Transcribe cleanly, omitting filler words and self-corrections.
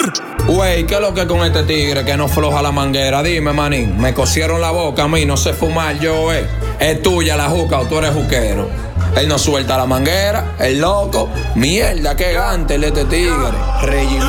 Wey, ¿qué es lo que con este tigre que no floja la manguera? Dime, manín, me cosieron la boca a mí, no sé fumar yo, Es tuya la juca o tú eres juquero. Él no suelta la manguera, el loco. Mierda, qué gante este tigre. Regime.